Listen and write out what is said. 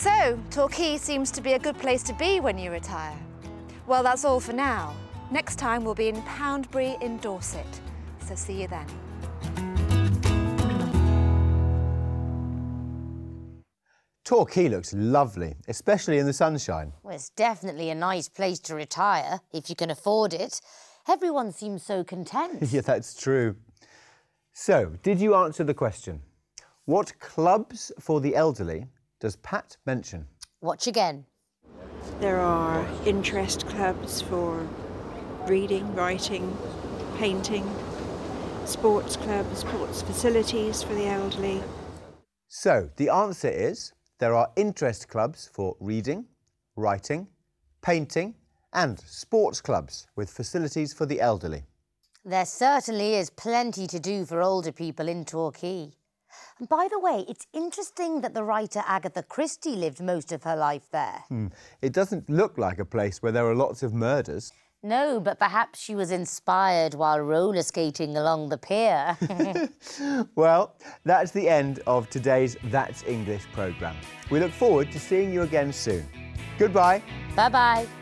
So, Torquay seems to be a good place to be when you retire. Well, that's all for now. Next time we'll be in Poundbury in Dorset. So see you then. Torquay looks lovely, especially in the sunshine. Well, it's definitely a nice place to retire, if you can afford it. Everyone seems so content. Yeah, that's true. So, did you answer the question? What clubs for the elderly does Pat mention? Watch again. There are interest clubs for reading, writing, painting, sports clubs, sports facilities for the elderly. So, the answer is there are interest clubs for reading, writing, painting and sports clubs with facilities for the elderly. There certainly is plenty to do for older people in Torquay. And by the way, it's interesting that the writer Agatha Christie lived most of her life there. It doesn't look like a place where there are lots of murders. No, but perhaps she was inspired while roller skating along the pier. Well, that's the end of today's That's English programme. We look forward to seeing you again soon. Goodbye. Bye-bye.